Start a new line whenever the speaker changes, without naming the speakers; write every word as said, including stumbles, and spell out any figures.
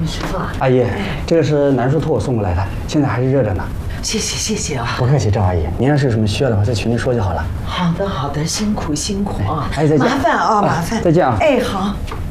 你师傅啊。
阿姨，这个是南舒托我送过来的，现在还是热着呢。
谢谢谢谢啊。
不客气，赵阿姨，您要是有什么需要的话，在群里说就好了。
好的好的，辛苦辛苦啊。
哎，再见。
麻烦啊，麻烦。
再见啊。
哎，好。